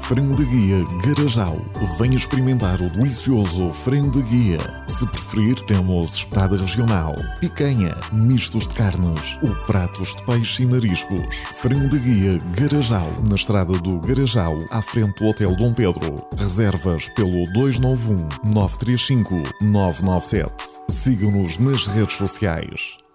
Frango de Guia Garajal. Venha experimentar o delicioso frango de guia. Se preferir, temos espetada regional, picanha, mistos de carnes ou pratos de peixe e mariscos. Frango de Guia Garajal, na estrada do Garajal, à frente do Hotel Dom Pedro. Reservas pelo 291 935 997. Siga-nos nas redes sociais.